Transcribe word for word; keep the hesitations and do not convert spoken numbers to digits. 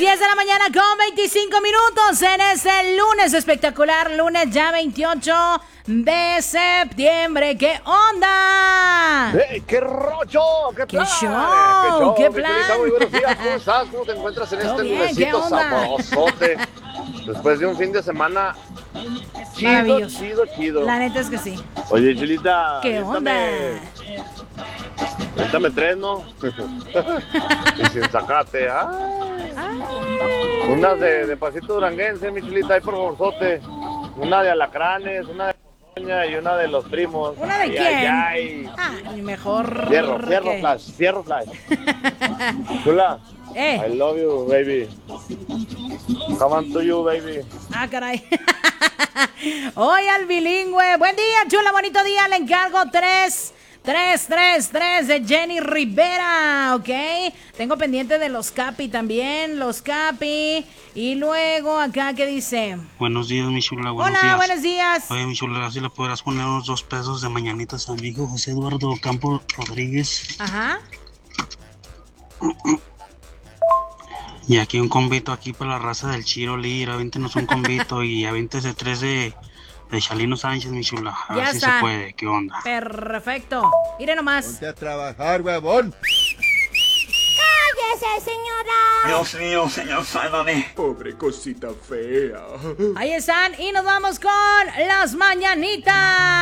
diez de la mañana con veinticinco minutos en este lunes espectacular, lunes ya veintiocho de septiembre. ¿Qué onda? ¡Hey, qué rollo! ¡Qué ¿Qué plan! show? ¿Qué mi plan? querida, muy buenos días, ¿cómo estás? ¿Cómo te encuentras en Todo este bien, ¿qué lunesito onda? sabrosote? Después de un fin de semana chido, Maravilloso. chido, chido. La neta es que sí. Oye, Chilita, ¿Qué onda? Cuéntame tres, ¿no? Y sin sacate, ¿ah? Unas de, de pasito duranguense, mi Chilita, ahí por favorzote. Una de alacranes, una de España y una de los primos. ¿Una de Ay, quién? ay, ay. Ay, mejor. Fierro, fierro que- flash, fierro flash. Chula, Eh. I love you, baby. Come on to you, baby. Ah, caray. Hoy al bilingüe. Buen día, chula, bonito día. Le encargo tres. tres, tres, tres de Jenny Rivera, ¿ok? Tengo pendiente de los Capi también, los Capi. Y luego acá, ¿qué dice? Buenos días, mi chula, buenos Hola, días. buenos días. Oye, mi chula, si le podrás poner unos dos pesos de mañanitas a mi hijo José Eduardo Campos Rodríguez. Ajá. Y aquí un convito aquí para la raza del Chiro Lira, avéntenos un convito y avéntese tres de, de Chalino Sánchez, mi chula. A Ya ver si está. se puede, ¿qué onda? Perfecto. Mire nomás. Ponte a trabajar, huevón. ¡Cállese, señora! Dios mío, señor, sálvame. Pobre cosita fea. Ahí están y nos vamos con las mañanitas.